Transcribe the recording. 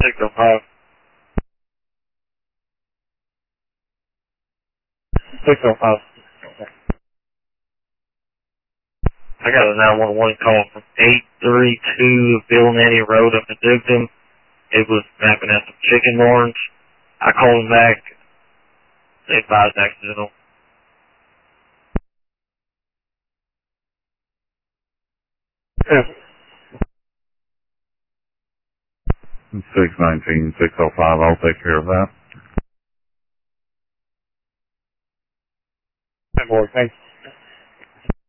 605. 605. I got a 911 call from 832 Bill Nettie Road up in Dugton. It was mapping out some chicken horns. I called him back. They advised accidental. Yes. 619, 605, I'll take care of that. Hey, boy, thanks.